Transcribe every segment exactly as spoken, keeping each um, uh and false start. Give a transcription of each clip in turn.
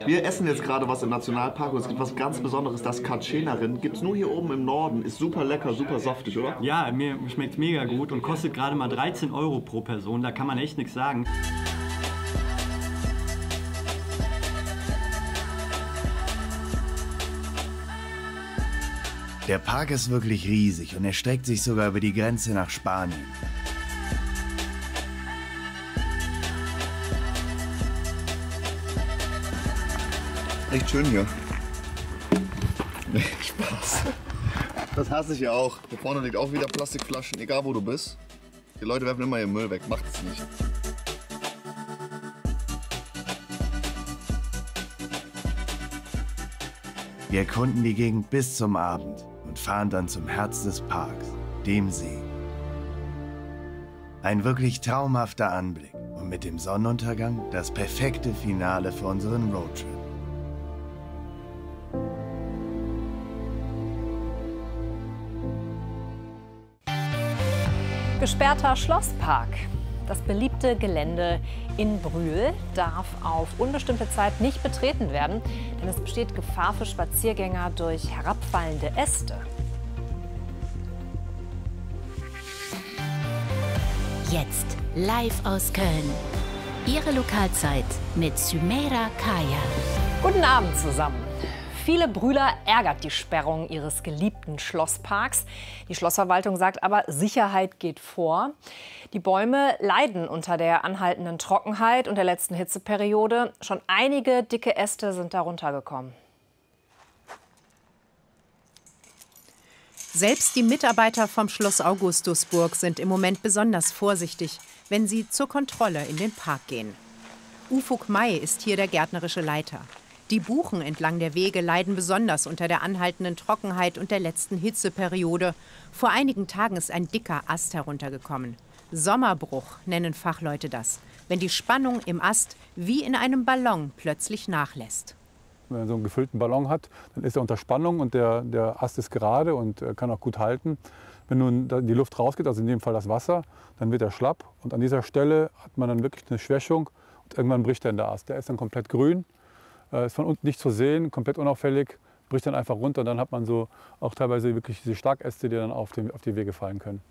Wir essen jetzt gerade was im Nationalpark und es gibt was ganz Besonderes, das Katschenerin. Gibt es nur hier oben im Norden, ist super lecker, super saftig, oder? Ja, mir schmeckt mega gut und kostet gerade mal dreizehn Euro pro Person, da kann man echt nichts sagen. Der Park ist wirklich riesig und erstreckt sich sogar über die Grenze nach Spanien. Echt schön hier. Nee, Spaß. Das hasse ich ja auch. Hier vorne liegt auch wieder Plastikflaschen, egal wo du bist. Die Leute werfen immer ihren Müll weg, macht es nicht. Wir erkunden die Gegend bis zum Abend und fahren dann zum Herz des Parks, dem See. Ein wirklich traumhafter Anblick und mit dem Sonnenuntergang das perfekte Finale für unseren Roadtrip. Gesperrter Schlosspark. Das beliebte Gelände in Brühl darf auf unbestimmte Zeit nicht betreten werden, denn es besteht Gefahr für Spaziergänger durch herabfallende Äste. Jetzt live aus Köln. Ihre Lokalzeit mit Sümeira Kaya. Guten Abend zusammen. Viele Brühler ärgert die Sperrung ihres geliebten Schlossparks. Die Schlossverwaltung sagt aber, Sicherheit geht vor. Die Bäume leiden unter der anhaltenden Trockenheit und der letzten Hitzeperiode. Schon einige dicke Äste sind darunter gekommen. Selbst die Mitarbeiter vom Schloss Augustusburg sind im Moment besonders vorsichtig, wenn sie zur Kontrolle in den Park gehen. Ufuk May ist hier der gärtnerische Leiter. Die Buchen entlang der Wege leiden besonders unter der anhaltenden Trockenheit und der letzten Hitzeperiode. Vor einigen Tagen ist ein dicker Ast heruntergekommen. Sommerbruch nennen Fachleute das, wenn die Spannung im Ast wie in einem Ballon plötzlich nachlässt. Wenn man so einen gefüllten Ballon hat, dann ist er unter Spannung und der, der Ast ist gerade und kann auch gut halten. Wenn nun die Luft rausgeht, also in dem Fall das Wasser, dann wird er schlapp und an dieser Stelle hat man dann wirklich eine Schwächung und irgendwann bricht dann der Ast. Der ist dann komplett grün. Ist von unten nicht zu sehen, komplett unauffällig, bricht dann einfach runter und dann hat man so auch teilweise wirklich diese Starkäste, die dann auf die, auf die Wege fallen können.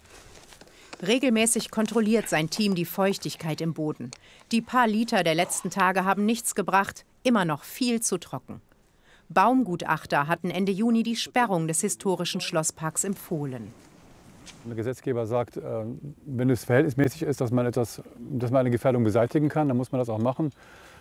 Regelmäßig kontrolliert sein Team die Feuchtigkeit im Boden. Die paar Liter der letzten Tage haben nichts gebracht, immer noch viel zu trocken. Baumgutachter hatten Ende Juni die Sperrung des historischen Schlossparks empfohlen. Der Gesetzgeber sagt, wenn es verhältnismäßig ist, dass man, etwas, dass man eine Gefährdung beseitigen kann, dann muss man das auch machen.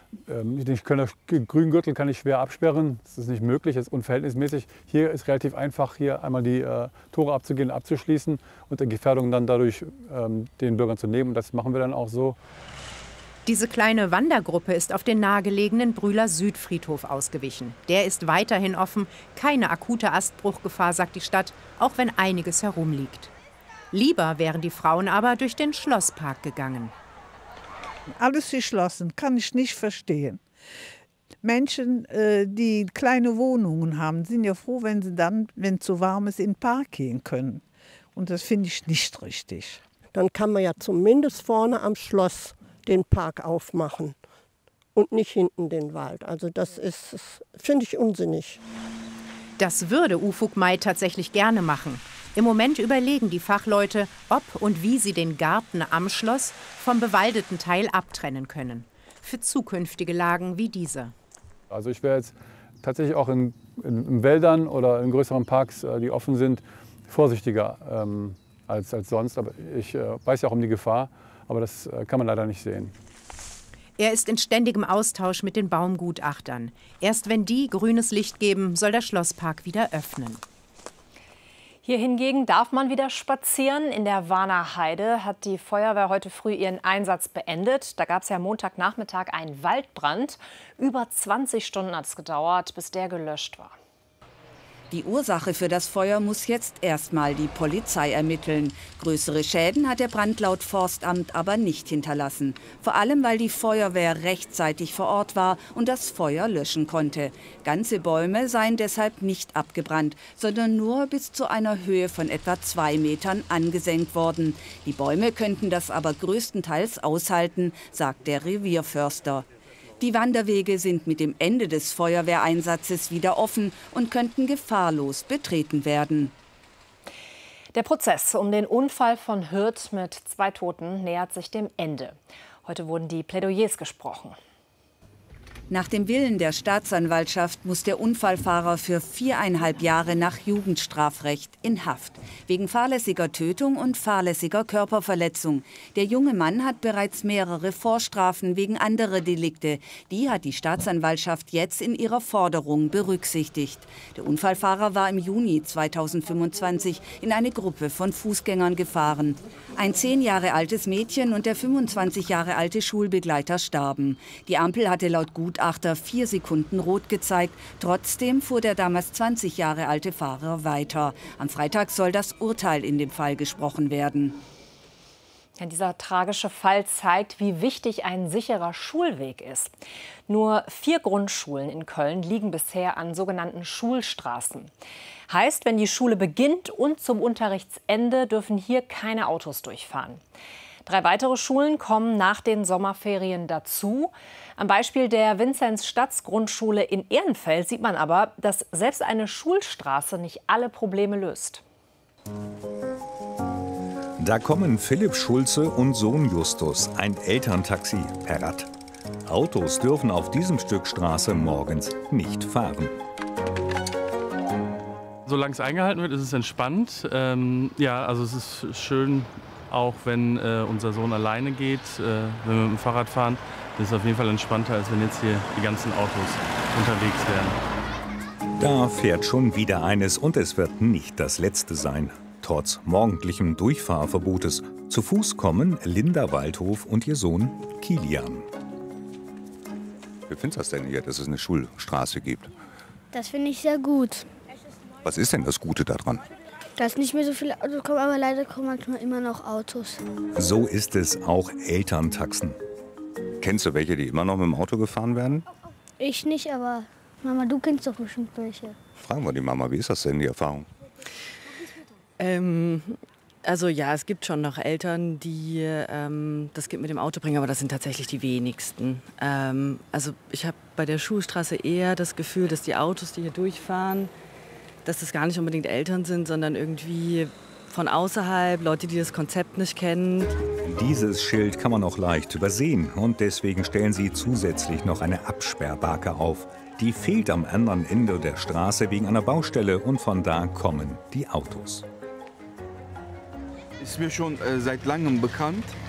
Den Kölner Grüngürtel kann ich schwer absperren, das ist nicht möglich, das ist unverhältnismäßig. Hier ist relativ einfach, hier einmal die äh, Tore abzugehen, abzuschließen und die Gefährdung dann dadurch ähm, den Bürgern zu nehmen. Und das machen wir dann auch so. Diese kleine Wandergruppe ist auf den nahegelegenen Brühler Südfriedhof ausgewichen. Der ist weiterhin offen, keine akute Astbruchgefahr, sagt die Stadt, auch wenn einiges herumliegt. Lieber wären die Frauen aber durch den Schlosspark gegangen. Alles geschlossen, kann ich nicht verstehen. Menschen, die kleine Wohnungen haben, sind ja froh, wenn sie dann, wenn es zu warm ist, in den Park gehen können. Und das finde ich nicht richtig. Dann kann man ja zumindest vorne am Schloss den Park aufmachen und nicht hinten den Wald. Also das ist, finde ich, unsinnig. Das würde Ufuk May tatsächlich gerne machen. Im Moment überlegen die Fachleute, ob und wie sie den Garten am Schloss vom bewaldeten Teil abtrennen können. Für zukünftige Lagen wie diese. Also ich wäre jetzt tatsächlich auch in, in, in Wäldern oder in größeren Parks, die offen sind, vorsichtiger ähm, als, als sonst. Aber ich äh, weiß ja auch um die Gefahr, aber das äh, kann man leider nicht sehen. Er ist in ständigem Austausch mit den Baumgutachtern. Erst wenn die grünes Licht geben, soll der Schlosspark wieder öffnen. Hier hingegen darf man wieder spazieren. In der Warner Heide hat die Feuerwehr heute früh ihren Einsatz beendet. Da gab es ja Montagnachmittag einen Waldbrand. Über zwanzig Stunden hat es gedauert, bis der gelöscht war. Die Ursache für das Feuer muss jetzt erstmal die Polizei ermitteln. Größere Schäden hat der Brand laut Forstamt aber nicht hinterlassen. Vor allem, weil die Feuerwehr rechtzeitig vor Ort war und das Feuer löschen konnte. Ganze Bäume seien deshalb nicht abgebrannt, sondern nur bis zu einer Höhe von etwa zwei Metern angesenkt worden. Die Bäume könnten das aber größtenteils aushalten, sagt der Revierförster. Die Wanderwege sind mit dem Ende des Feuerwehreinsatzes wieder offen und könnten gefahrlos betreten werden. Der Prozess um den Unfall von Hürth mit zwei Toten nähert sich dem Ende. Heute wurden die Plädoyers gesprochen. Nach dem Willen der Staatsanwaltschaft muss der Unfallfahrer für viereinhalb Jahre nach Jugendstrafrecht in Haft. Wegen fahrlässiger Tötung und fahrlässiger Körperverletzung. Der junge Mann hat bereits mehrere Vorstrafen wegen anderer Delikte. Die hat die Staatsanwaltschaft jetzt in ihrer Forderung berücksichtigt. Der Unfallfahrer war im Juni zweitausendfünfundzwanzig in eine Gruppe von Fußgängern gefahren. Ein zehn Jahre altes Mädchen und der fünfundzwanzig Jahre alte Schulbegleiter starben. Die Ampel hatte laut Gutachter vier Sekunden rot gezeigt. Trotzdem fuhr der damals zwanzig Jahre alte Fahrer weiter. Am Freitag soll das Urteil in dem Fall gesprochen werden. Ja, dieser tragische Fall zeigt, wie wichtig ein sicherer Schulweg ist. Nur vier Grundschulen in Köln liegen bisher an sogenannten Schulstraßen. Heißt, wenn die Schule beginnt und zum Unterrichtsende dürfen hier keine Autos durchfahren. Drei weitere Schulen kommen nach den Sommerferien dazu. Am Beispiel der Vinzenz-Stadts-Grundschule in Ehrenfeld sieht man aber, dass selbst eine Schulstraße nicht alle Probleme löst. Da kommen Philipp Schulze und Sohn Justus, ein Elterntaxi per Rad. Autos dürfen auf diesem Stück Straße morgens nicht fahren. Solange es eingehalten wird, ist es entspannt. Ähm, ja, also es ist schön, auch wenn äh, unser Sohn alleine geht, äh, wenn wir mit dem Fahrrad fahren. Das ist auf jeden Fall entspannter, als wenn jetzt hier die ganzen Autos unterwegs wären. Da fährt schon wieder eines und es wird nicht das letzte sein. Trotz morgendlichem Durchfahrverbotes. Zu Fuß kommen Linda Waldhof und ihr Sohn Kilian. Wie findest du das denn hier, dass es eine Schulstraße gibt? Das finde ich sehr gut. Was ist denn das Gute daran? Dass nicht mehr so viele Autos kommen, aber leider kommen manchmal immer noch Autos. So ist es auch Elterntaxen. Kennst du welche, die immer noch mit dem Auto gefahren werden? Ich nicht, aber Mama, du kennst doch bestimmt welche. Fragen wir die Mama, wie ist das denn, die Erfahrung? Ähm, also ja, es gibt schon noch Eltern, die ähm, das Kind mit dem Auto bringen, aber das sind tatsächlich die wenigsten. Ähm, also ich habe bei der Schulstraße eher das Gefühl, dass die Autos, die hier durchfahren, dass das gar nicht unbedingt Eltern sind, sondern irgendwie von außerhalb, Leute, die das Konzept nicht kennen. Dieses Schild kann man auch leicht übersehen und deswegen stellen sie zusätzlich noch eine Absperrbarke auf. Die fehlt am anderen Ende der Straße wegen einer Baustelle und von da kommen die Autos. Ist mir schon äh, seit langem bekannt.